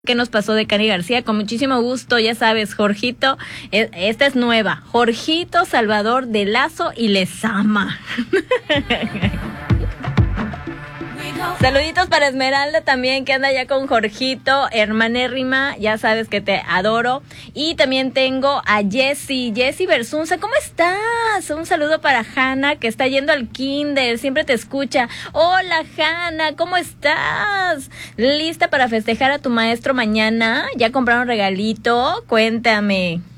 ¿Qué nos pasó de Cani García? Con muchísimo gusto, ya sabes, Jorgito, esta es nueva, Jorgito Salvador de Lazo y Lezama. Saluditos para Esmeralda también, que anda ya con Jorgito, hermanérrima, ya sabes que te adoro. Y también tengo a Jessy Versunza, ¿cómo estás? Un saludo para Hanna, que está yendo al kinder, siempre te escucha. Hola Hanna, ¿cómo estás? ¿Lista para festejar a tu maestro mañana? ¿Ya compraron regalito? Cuéntame.